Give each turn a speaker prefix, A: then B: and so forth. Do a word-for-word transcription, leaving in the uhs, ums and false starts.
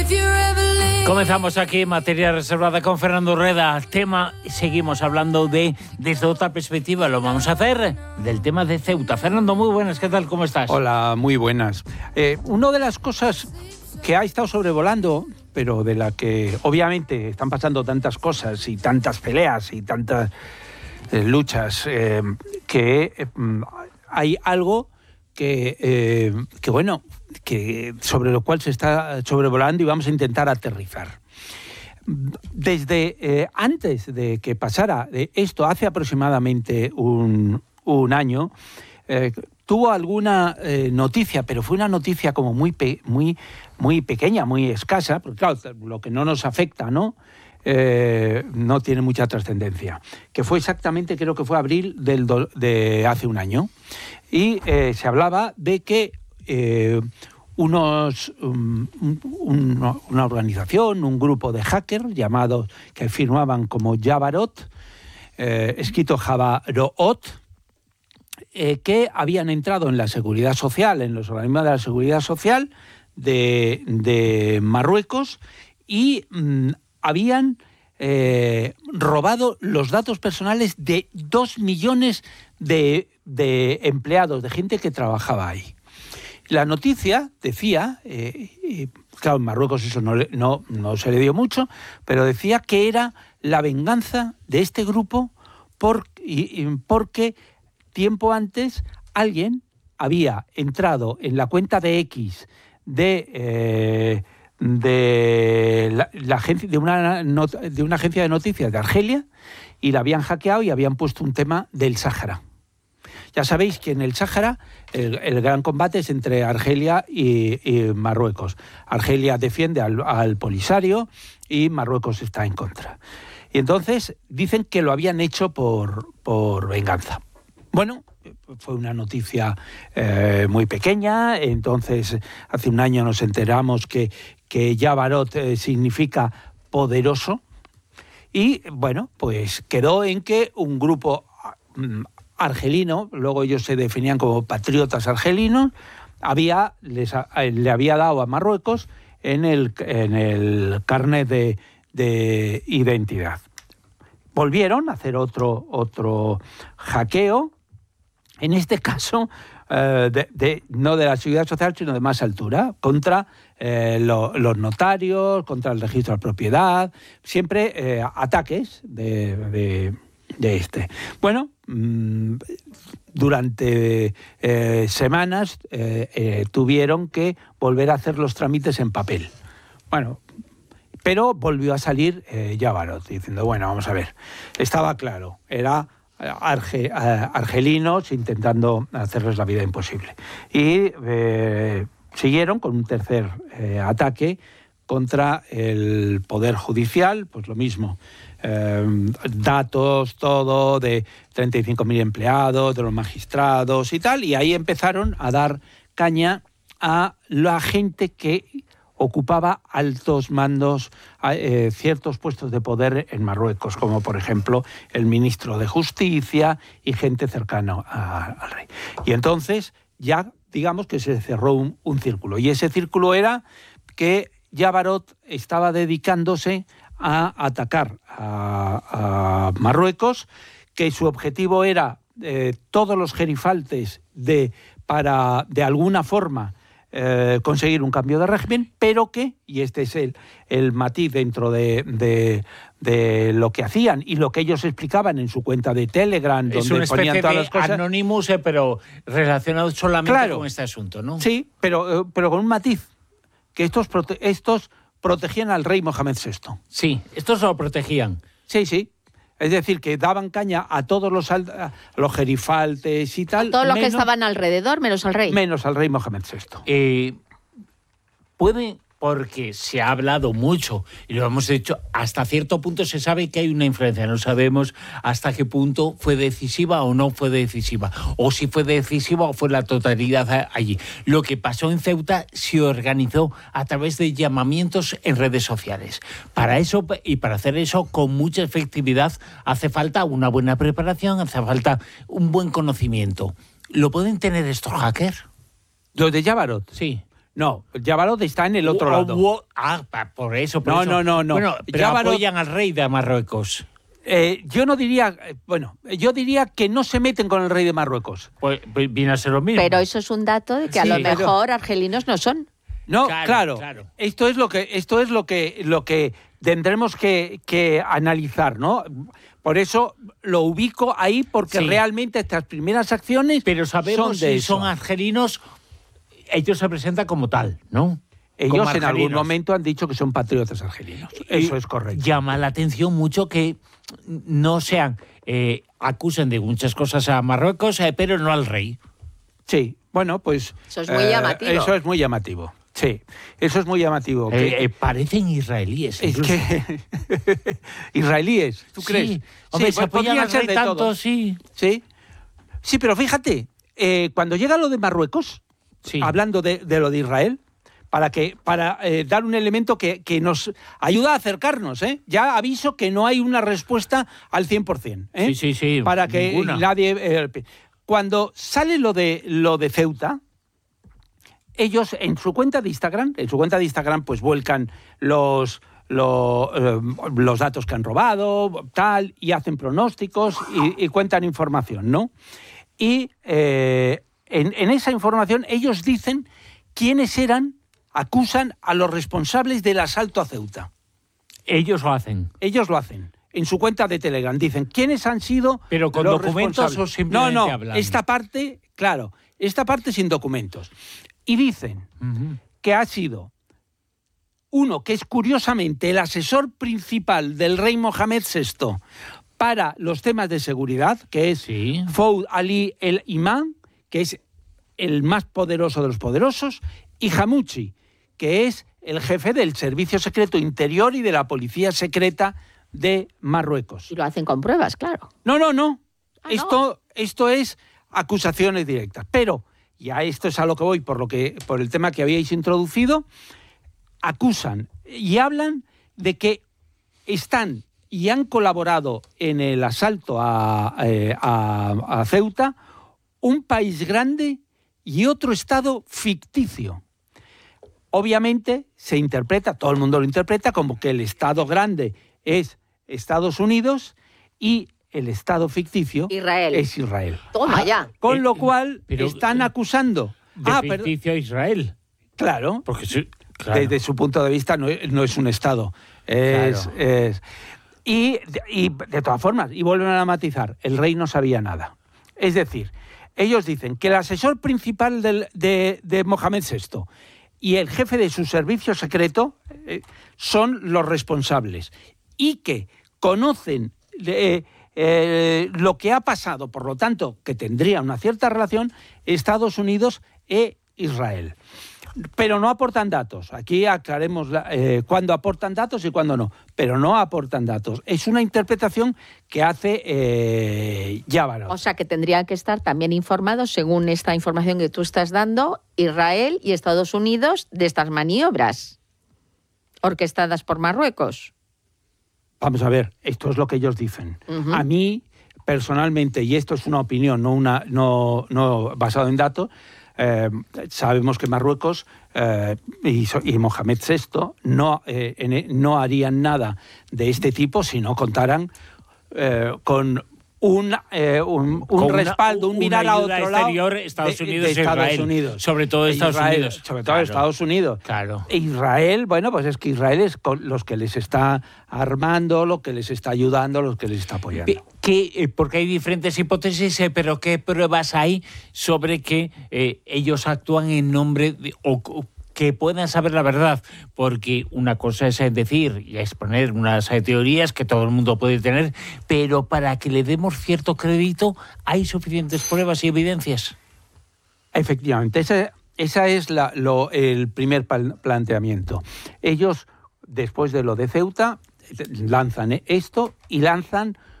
A: Comenzamos aquí Materia Reservada con Fernando Rueda. Tema, seguimos hablando de desde otra perspectiva. Lo vamos a hacer del tema de Ceuta. Fernando, muy buenas, ¿qué tal? ¿Cómo estás?
B: Hola, muy buenas. Eh, una de las cosas que ha estado sobrevolando, pero de la que obviamente están pasando tantas cosas y tantas peleas y tantas eh, luchas, eh, que eh, hay algo que, eh, que bueno, que sobre lo cual se está sobrevolando y vamos a intentar aterrizar. Desde eh, antes de que pasara esto, hace aproximadamente un, un año, eh, tuvo alguna eh, noticia, pero fue una noticia como muy, pe muy, muy pequeña, muy escasa, porque claro, lo que no nos afecta, ¿no? Eh, no tiene mucha trascendencia, que fue exactamente, creo que fue abril del do de hace un año, y eh, se hablaba de que eh, unos um, un, una organización, un grupo de hackers llamados, que firmaban como Jabarot, eh, escrito Javaroot, eh, que habían entrado en la seguridad social, en los organismos de la seguridad social de, de Marruecos y mm, habían eh, robado los datos personales de dos millones de, de empleados, de gente que trabajaba ahí. La noticia decía, eh, y, claro, en Marruecos eso no, no, no se le dio mucho, pero decía que era la venganza de este grupo por, y, y porque tiempo antes alguien había entrado en la cuenta de X de, eh, de, la, la agencia, de, una, de una agencia de noticias de Argelia y la habían hackeado y habían puesto un tema del Sáhara. Ya sabéis que en el Sáhara el, el gran combate es entre Argelia y, y Marruecos. Argelia defiende al, al Polisario y Marruecos está en contra. Y entonces dicen que lo habían hecho por, por venganza. Bueno, fue una noticia eh, muy pequeña. Entonces, hace un año nos enteramos que, que Jabarot eh, significa poderoso. Y bueno, pues quedó en que un grupo mm, argelino, luego ellos se definían como patriotas argelinos, había, les, le había dado a Marruecos en el, en el carnet de, de identidad. Volvieron a hacer otro, otro hackeo, en este caso eh, de, de, no de la seguridad social, sino de más altura, contra eh, lo, los notarios, contra el registro de propiedad, siempre eh, ataques de, de, de este. Bueno, mmm, durante eh, semanas eh, eh, tuvieron que volver a hacer los trámites en papel. Bueno, pero volvió a salir eh, Jabarot diciendo, bueno, vamos a ver, estaba claro, era arge, argelinos intentando hacerles la vida imposible. Y eh, siguieron con un tercer eh, ataque contra el Poder Judicial, pues lo mismo, eh, datos, todo, de treinta y cinco mil empleados, de los magistrados y tal, y ahí empezaron a dar caña a la gente que ocupaba altos mandos, eh, ciertos puestos de poder en Marruecos, como por ejemplo el ministro de Justicia y gente cercana a, al rey. Y entonces ya digamos que se cerró un, un círculo, y ese círculo era que Jabarot estaba dedicándose a atacar a, a Marruecos, que su objetivo era eh, todos los gerifaltes de, para de alguna forma Eh, conseguir un cambio de régimen, pero que, y este es el, el matiz dentro de, de, de lo que hacían y lo que ellos explicaban en su cuenta de Telegram,
A: es
B: donde ponían todas las cosas.
A: Anonymous, eh, pero relacionado solamente claro, con este asunto, ¿no?
B: Sí, pero, pero con un matiz, que estos, prote estos protegían al rey Mohamed sexto.
A: Sí, estos lo protegían.
B: Sí, sí. Es decir, que daban caña a todos los, a los gerifaltes y tal.
C: A todos los que estaban alrededor, menos al rey.
B: Menos al rey Mohamed sexto.
A: Eh, puede, porque se ha hablado mucho, y lo hemos dicho, hasta cierto punto se sabe que hay una influencia. No sabemos hasta qué punto fue decisiva o no fue decisiva, o si fue decisiva o fue la totalidad allí. Lo que pasó en Ceuta se organizó a través de llamamientos en redes sociales. Para eso, y para hacer eso con mucha efectividad, hace falta una buena preparación, hace falta un buen conocimiento. ¿Lo pueden tener estos hackers?
B: ¿Los de Jabarot?
A: Sí.
B: No, Jabarot está en el otro
A: o,
B: lado.
A: O, ah, por eso, por
B: no,
A: eso.
B: no, no, no.
A: Bueno, pero
B: Jabarot,
A: apoyan al rey de Marruecos.
B: Eh, yo no diría, bueno, yo diría que no se meten con el rey de Marruecos.
A: Pues, pues viene a ser lo mismo.
C: Pero eso es un dato de que a
B: Sí,
C: lo
B: pero-
C: mejor argelinos no son.
B: No,
A: Claro,
B: claro.
A: claro.
B: Esto es lo que, esto es lo que, lo que tendremos que, que analizar, ¿no? Por eso lo ubico ahí, porque
A: Sí.
B: realmente estas primeras acciones
A: Pero sabemos
B: son de
A: si
B: eso.
A: son argelinos, ellos se presentan como tal, ¿no?
B: Ellos
A: Como
B: en algún
A: argelinos.
B: momento han dicho que son patriotas argelinos. Eso
A: Y
B: es correcto.
A: Llama la atención mucho que no sean, eh, acusen de muchas cosas a Marruecos, eh, pero no al rey.
B: Sí, bueno, pues...
C: Eso es muy llamativo.
B: Eso es muy llamativo, sí. Eso es muy llamativo. que-
A: Eh, eh, parecen israelíes.
B: es
A: incluso.
B: que... Israelíes, ¿tú
A: Sí.
B: crees?
A: Hombre,
B: Sí,
A: se
B: pues
A: apoyan
B: podrían
A: al
B: ser
A: rey
B: de
A: tanto,
B: todo.
A: sí.
B: Sí, sí, pero fíjate, eh, cuando llega lo de Marruecos,
A: Sí.
B: hablando de, de lo de Israel, para que para eh, dar un elemento que, que nos ayuda a acercarnos, ¿eh? Ya aviso que no hay una respuesta al cien por ciento. ¿eh?
A: Sí, sí, sí,
B: Para que
A: ninguna.
B: nadie... eh, cuando sale lo de, lo de Ceuta, ellos en su cuenta de Instagram, en su cuenta de Instagram, pues vuelcan los... Lo, eh, los datos que han robado, tal, y hacen pronósticos y, y cuentan información, ¿no? Y eh, en, en esa información ellos dicen quiénes eran, acusan a los responsables del asalto a Ceuta.
A: Ellos lo hacen.
B: Ellos lo hacen. En su cuenta de Telegram dicen quiénes han sido
A: Pero con
B: los
A: documentos
B: responsables.
A: o simplemente
B: No, no,
A: hablando.
B: esta parte, claro, esta parte sin documentos. Y dicen
A: Ujú.
B: que ha sido uno que es curiosamente el asesor principal del rey Mohamed sexto para los temas de seguridad, que es
A: Sí.
B: Fouad Ali el Imam, que es el más poderoso de los poderosos, y Hamouchi, que es el jefe del Servicio Secreto Interior y de la Policía Secreta de Marruecos.
C: Y lo hacen con pruebas, claro.
B: No, no, no.
C: Ah, ¿no?
B: esto, esto es acusaciones directas. Pero, y a esto es a lo que voy por, lo que, por el tema que habíais introducido, acusan y hablan de que están y han colaborado en el asalto a, eh, a, a Ceuta un país grande y otro estado ficticio. Obviamente se interpreta, todo el mundo lo interpreta, como que el estado grande es Estados Unidos y el estado ficticio
C: Israel.
B: es Israel.
C: Toma ya.
B: Con
A: Eh,
B: lo cual
A: pero-
B: están acusando.
A: De
B: Ah, perdón.
A: ficticio a Israel.
B: Claro.
A: Porque sí, claro.
B: Desde su punto de vista no es, no es un Estado. Es,
A: Claro.
B: es- y, y de todas formas, y vuelven a matizar, el rey no sabía nada. Es decir, ellos dicen que el asesor principal del- de, de Mohamed sexto y el jefe de su servicio secreto eh, son los responsables y que conocen eh, eh, lo que ha pasado, por lo tanto, que tendría una cierta relación Estados Unidos e Israel. Pero no aportan datos. Aquí aclaremos la- eh, cuándo aportan datos y cuándo no. Pero no aportan datos. Es una interpretación que hace eh, Jabarot.
C: O sea que tendrían que estar también informados, según esta información que tú estás dando, Israel y Estados Unidos de estas maniobras orquestadas por Marruecos.
B: Vamos a ver, esto es lo que ellos dicen.
C: Ujú.
B: A mí, personalmente, y esto es una opinión, no, una, no, no basado en datos, eh, sabemos que Marruecos eh, y, so- y Mohamed sexto no, eh, en e- no harían nada de este tipo si no contaran eh, con un, eh, un, un
A: Con una-
B: respaldo, un
A: una
B: mirar a
A: ayuda
B: otro
A: exterior,
B: lado
A: Estados
B: de-
A: Unidos
B: de
A: y
B: Estados
A: Israel.
B: Unidos.
A: Sobre todo
B: E
A: Estados
B: Israel,
A: Unidos.
B: Sobre todo
A: Claro.
B: Estados Unidos.
A: Claro.
B: E Israel, bueno, pues es que Israel es con los que les está armando, lo que les está ayudando, los que les está apoyando.
A: Pe- que, eh, porque hay diferentes hipótesis, eh, pero ¿qué pruebas hay sobre que eh, ellos actúan en nombre de, o, o que puedan saber la verdad? Porque una cosa es eh, decir y exponer unas eh, teorías que todo el mundo puede tener, pero para que le demos cierto crédito, ¿hay suficientes pruebas y evidencias?
B: Efectivamente, ese, esa es la- lo- el primer pal- planteamiento. Ellos, después de lo de Ceuta, lanzan esto y lanzan